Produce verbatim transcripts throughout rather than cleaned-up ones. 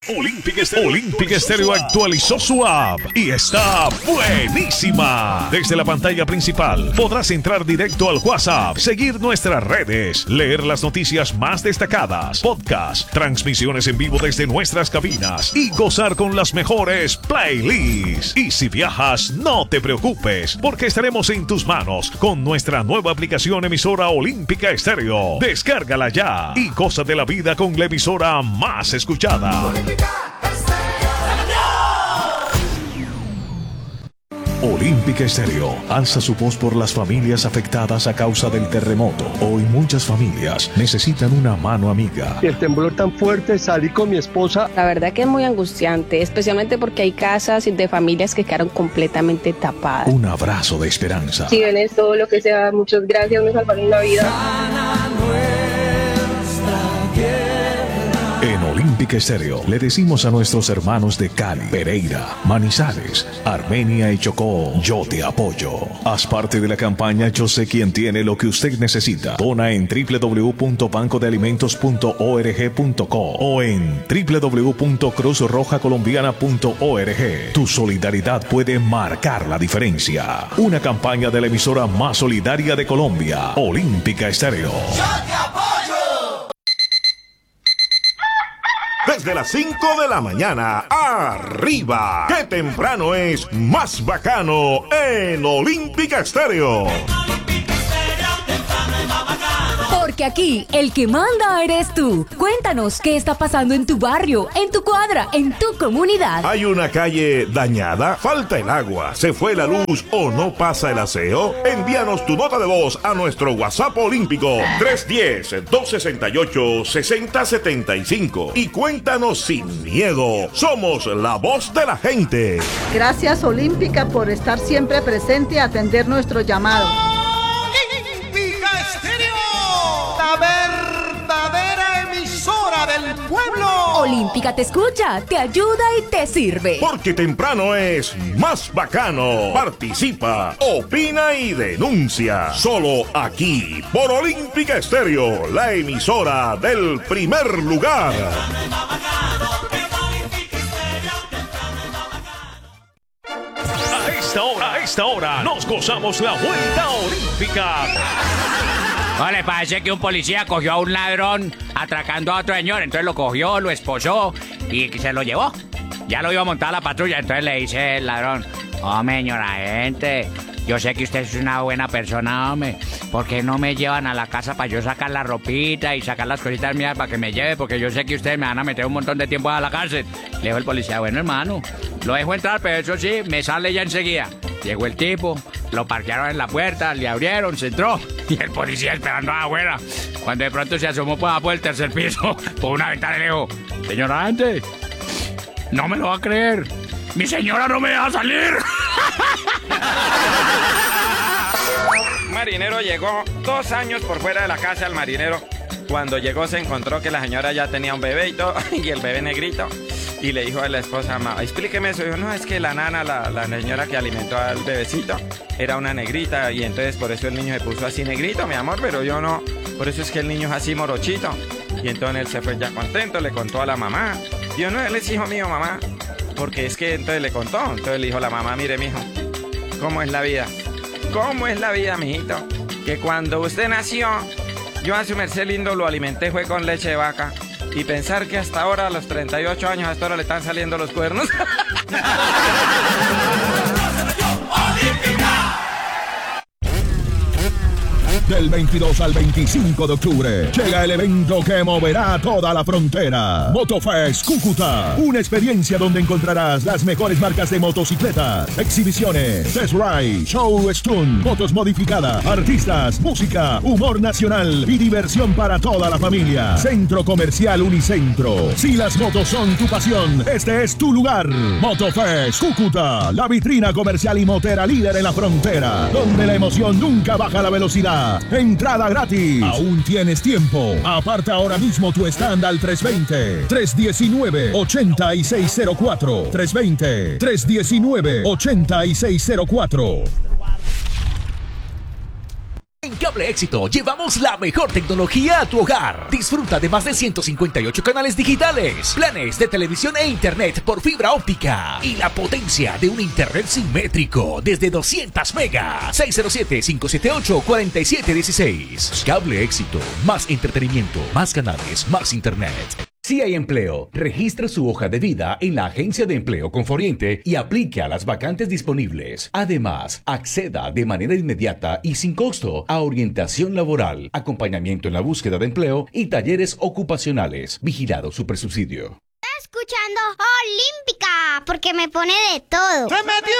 Olympic Stereo, Olympic Stereo actualizó su app y está buenísima. Desde la pantalla principal podrás entrar directo al WhatsApp, seguir nuestras redes, leer las noticias más destacadas, podcasts, transmisiones en vivo desde nuestras cabinas y gozar con las mejores playlists. Y si viajas, no te preocupes, porque estaremos en tus manos con nuestra nueva aplicación emisora Olímpica Estéreo. Descárgala ya y goza de la vida con la emisora más escuchada. Olímpica Estéreo alza su voz por las familias afectadas a causa del terremoto. Hoy muchas familias necesitan una mano amiga. El temblor tan fuerte, salí con mi esposa. La verdad que es muy angustiante, especialmente porque hay casas de familias que quedaron completamente tapadas. Un abrazo de esperanza. Si ven esto, lo que sea, muchas gracias, me salvaron la vida. En Olímpica Estéreo le decimos a nuestros hermanos de Cali, Pereira, Manizales, Armenia y Chocó: yo te apoyo. Haz parte de la campaña Yo sé quién tiene lo que usted necesita. Dona en doble u doble u doble u punto banco de alimentos punto org punto co o en doble u doble u doble u punto cruz roja colombiana punto org. Tu solidaridad puede marcar la diferencia. Una campaña de la emisora más solidaria de Colombia, Olímpica Estéreo. ¡Yo te apoyo! Desde las cinco de la mañana, arriba. ¡Qué temprano es más bacano en Olímpica Estéreo! Porque aquí el que manda eres tú. Cuéntanos qué está pasando en tu barrio, en tu cuadra, en tu comunidad. ¿Hay una calle dañada? ¿Falta el agua? ¿Se fue la luz o no pasa el aseo? Envíanos tu nota de voz a nuestro WhatsApp olímpico tres uno cero, dos seis ocho, seis cero siete cinco y cuéntanos sin miedo. Somos la voz de la gente. Gracias Olímpica por estar siempre presente y atender nuestro llamado. La verdadera emisora del pueblo. Olímpica te escucha, te ayuda y te sirve. Porque temprano es más bacano. Participa, opina y denuncia. Solo aquí, por Olímpica Estéreo, la emisora del primer lugar. A esta hora, a esta hora, nos gozamos la vuelta olímpica. No, le parece que un policía cogió a un ladrón atracando a otro señor, entonces lo cogió, lo esposó y se lo llevó. Ya lo iba a montar a la patrulla, entonces le dice el ladrón: hombre, señora gente, yo sé que usted es una buena persona, hombre, ¿por qué no me llevan a la casa para yo sacar la ropita y sacar las cositas mías para que me lleve? Porque yo sé que ustedes me van a meter un montón de tiempo a la cárcel. Le dijo el policía: bueno, hermano, lo dejo entrar, pero eso sí, me sale ya enseguida. Llegó el tipo, lo parquearon en la puerta, le abrieron, se entró, y el policía esperando afuera. Cuando de pronto se asomó por abajo del tercer piso, por una ventana, y le dijo: señora gente, no me lo va a creer, mi señora no me deja salir. Un marinero llegó dos años por fuera de la casa del marinero. Cuando llegó se encontró que la señora ya tenía un bebé y todo, y el bebé negrito. Y le dijo a la esposa: explíqueme eso. Y dijo: no, es que la nana, la, la señora que alimentó al bebecito, era una negrita, y entonces por eso el niño se puso así negrito, mi amor, pero yo no. Por eso es que el niño es así morochito. Y entonces él se fue ya contento, le contó a la mamá. Dijo: no, él es hijo mío, mamá. Porque es que entonces le contó. Entonces le dijo a la mamá: mire, mijo, ¿cómo es la vida? ¿Cómo es la vida, mijito? Que cuando usted nació, yo a su merced lindo lo alimenté fue con leche de vaca. Y pensar que hasta ahora, a los treinta y ocho años, hasta ahora le están saliendo los cuernos. Del veintidós al veinticinco de octubre llega el evento que moverá toda la frontera. Motofest Cúcuta. Una experiencia donde encontrarás las mejores marcas de motocicletas, exhibiciones, test ride, show stunt, motos modificadas, artistas, música, humor nacional y diversión para toda la familia. Centro Comercial Unicentro. Si las motos son tu pasión, este es tu lugar. Motofest Cúcuta, la vitrina comercial y motera líder en la frontera, donde la emoción nunca baja la velocidad. Entrada gratis. Aún tienes tiempo. Aparta ahora mismo tu stand al tres veinte, tres diecinueve, ochenta y seis cero cuatro. tres veinte, tres diecinueve, ochenta y seis cero cuatro. En Cable Cable Éxito llevamos la mejor tecnología a tu hogar. Disfruta de más de ciento cincuenta y ocho canales digitales, planes de televisión e internet por fibra óptica y la potencia de un internet simétrico desde doscientos megas. seis cero siete, cinco siete ocho, cuatro siete uno seis. Cable Éxito. Más entretenimiento, más canales, más internet. Si hay empleo, registre su hoja de vida en la Agencia de Empleo Conforiente y aplique a las vacantes disponibles. Además, acceda de manera inmediata y sin costo a orientación laboral, acompañamiento en la búsqueda de empleo y talleres ocupacionales. Vigilado Supersubsidio. Escuchando Olímpica, porque me pone de todo. ¡Se metió!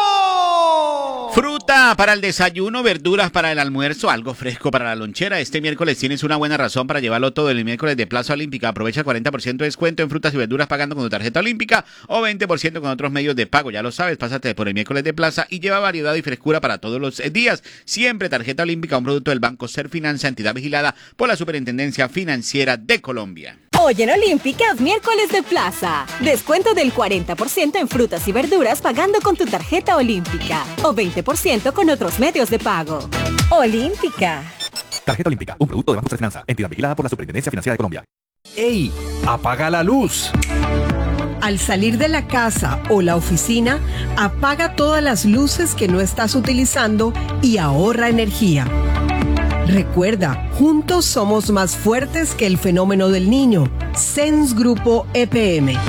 Fruta para el desayuno, verduras para el almuerzo, algo fresco para la lonchera. Este miércoles tienes una buena razón para llevarlo todo el miércoles de Plaza Olímpica. Aprovecha el cuarenta por ciento de descuento en frutas y verduras pagando con tu tarjeta olímpica o veinte por ciento con otros medios de pago. Ya lo sabes, pásate por el miércoles de Plaza y lleva variedad y frescura para todos los días. Siempre tarjeta olímpica, un producto del Banco Serfinanza, entidad vigilada por la Superintendencia Financiera de Colombia. Hoy en Olímpica es miércoles de Plaza. Descuento del cuarenta por ciento en frutas y verduras pagando con tu tarjeta olímpica o veinte por ciento con otros medios de pago. Olímpica. Tarjeta Olímpica, un producto de Banco Serfinanza, entidad vigilada por la Superintendencia Financiera de Colombia. ¡Ey! ¡Apaga la luz! Al salir de la casa o la oficina, apaga todas las luces que no estás utilizando y ahorra energía. Recuerda, juntos somos más fuertes que el fenómeno del niño. Sens Grupo E P M.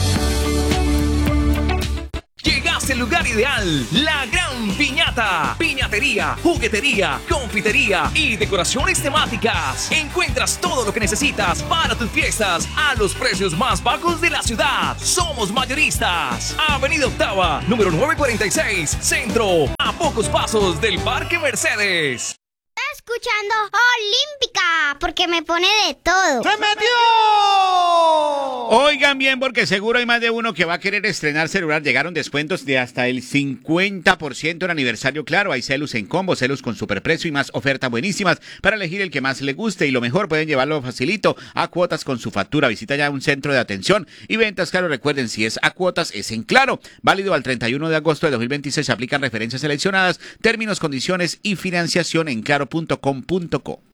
Llegaste al lugar ideal, la Gran Piñata. Piñatería, juguetería, confitería y decoraciones temáticas. Encuentras todo lo que necesitas para tus fiestas a los precios más bajos de la ciudad. Somos mayoristas. Avenida Octava, número novecientos cuarenta y seis, Centro, a pocos pasos del Parque Mercedes. Escuchando Olímpica, porque me pone de todo. ¡Se metió! Oigan bien, porque seguro hay más de uno que va a querer estrenar celular. Llegaron descuentos de hasta el cincuenta por ciento en aniversario. Claro, hay celus en combo, celus con superprecio y más ofertas buenísimas para elegir el que más le guste. Y lo mejor, pueden llevarlo facilito a cuotas con su factura. Visita ya un centro de atención y ventas. Claro, recuerden, si es a cuotas, es en Claro. Válido al treinta y uno de agosto de dos mil veintiséis. Se aplican referencias seleccionadas, términos, condiciones y financiación en claro punto com punto co.